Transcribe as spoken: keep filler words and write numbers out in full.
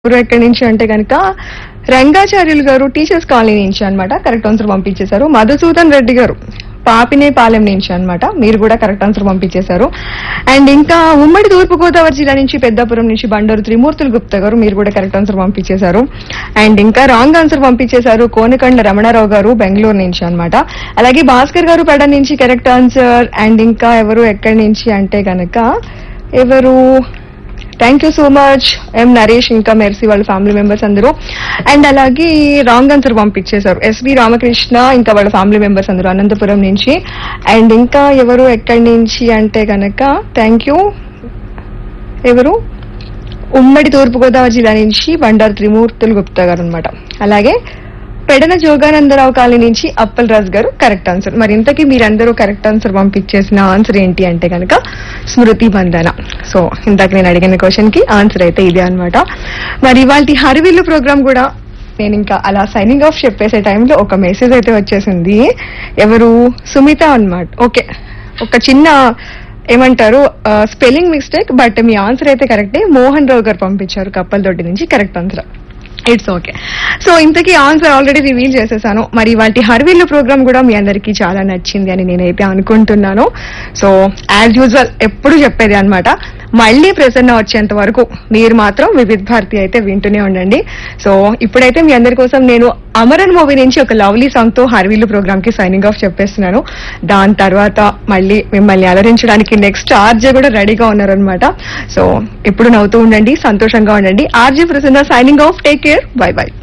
ఎవరు ఎక్కడి నుంచి అంటే కనుక రంగాచార్యులు గారు టీచర్స్ కాలనీ నుంచి అన్నమాట. కరెక్ట్ ఆన్సర్ పంపించేశారు. మధుసూదన్ రెడ్డి గారు పాపినేపాలెం నుంచి అన్నమాట. మీరు కూడా కరెక్ట్ ఆన్సర్ పంపించేశారు. అండ్ ఇంకా ఉమ్మడి తూర్పు గోదావరి జిల్లా నుంచి పెద్దాపురం నుంచి బండారు త్రిమూర్తులు గుప్తా గారు, మీరు కూడా కరెక్ట్ ఆన్సర్ పంపించేశారు. అండ్ ఇంకా రాంగ్ ఆన్సర్ పంపించేశారు కోనకండ్ల రమణారావు గారు బెంగళూరు నుంచి అన్నమాట. అలాగే భాస్కర్ గారు పెడ నుంచి కరెక్ట్ ఆన్సర్. అండ్ ఇంకా ఎవరు ఎక్కడి నుంచి అంటే కనుక ఎవరు థ్యాంక్ యూ సో మచ్ ఎం నరేష్ ఇంకా మెర్సీ వాళ్ళ ఫ్యామిలీ మెంబర్స్ అందరూ. అండ్ అలాగే రాంగ్ ఆన్సర్ పంపించేశారు ఎస్వి రామకృష్ణ ఇంకా వాళ్ళ ఫ్యామిలీ మెంబర్స్ అందరూ అనంతపురం నుంచి. అండ్ ఇంకా ఎవరు ఎక్కడి నుంచి అంటే కనుక థ్యాంక్ యూ ఎవరు ఉమ్మడి తూర్పుగోదావరి జిల్లా నుంచి బండారు త్రిమూర్తులు గుప్తా గారు అనమాట. అలాగే పెడన జోగానందరావు కాలనీ నుంచి అప్పల్ రాజ్ గారు కరెక్ట్ ఆన్సర్. మరి ఇంతకీ మీరందరూ కరెక్ట్ ఆన్సర్ పంపించేసిన ఆన్సర్ ఏంటి అంటే కనుక స్మృతి బంధన. సో ఇందాక నేను అడిగిన క్వశ్చన్ కి ఆన్సర్ అయితే ఇదే అనమాట. మరి ఇవాళ హరివిల్లు ప్రోగ్రామ్ కూడా నేను ఇంకా అలా సైనింగ్ ఆఫ్ చెప్పేసే టైంలో ఒక మెసేజ్ అయితే వచ్చేసింది. ఎవరు సుమిత అన్నమాట. ఓకే, ఒక చిన్న ఏమంటారు spelling mistake, but me answer అయితే కరెక్టే. మోహన్ రావు గారు పంపించారు కప్పలదొడ్డి నుంచి correct answer. It's okay. So ఇంతకీ ఆన్సర్ ఆల్రెడీ రివీల్ చేసేసాను. మరి వాటి హర్విల్లు ప్రోగ్రామ్ కూడా మీ అందరికీ చాలా నచ్చింది అని నేనైతే అనుకుంటున్నాను. సో యాజ్ యూజువల్ ఎప్పుడు చెప్పేది అనమాట, మళ్ళీ ప్రసన్న వచ్చేంత వరకు మీరు మాత్రం వివిధ్ భారతి అయితే వింటూనే ఉండండి. సో ఇప్పుడైతే మీ అందరి కోసం నేను అమరన్ మూవీ నుంచి ఒక లవ్లీ సాంగ్ తో హర్విల్లు ప్రోగ్రామ్ కి సైనింగ్ ఆఫ్ చెప్పేస్తున్నాను. దాని తర్వాత మళ్ళీ మిమ్మల్ని అలరించడానికి నెక్స్ట్ ఆర్జే కూడా రెడీగా ఉన్నారనమాట. సో ఇప్పుడు నవ్వుతూ ఉండండి, సంతోషంగా ఉండండి. RJ Prasanna signing off. Take care, by by.